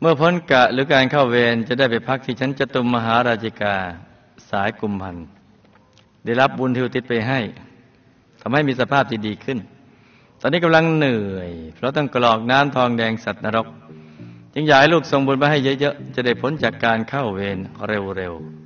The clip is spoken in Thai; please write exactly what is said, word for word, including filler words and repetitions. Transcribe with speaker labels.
Speaker 1: มื่อพ้นกะหรือการเข้าเวรจะได้ไปพักที่ชั้นจตุมมหาราชิกาสายกุมพันธ์ได้รับบุญที่อุทิศไปให้ทำให้มีสภาพที่ดีขึ้นตอนนี้กำลังเหนื่อยเพราะต้องกรอกน้ำทองแดงสัตว์นรกจึงอยากให้ลูกส่งบุญมาให้เยอะๆจะได้พ้นจากการเข้าเวรเร็วๆ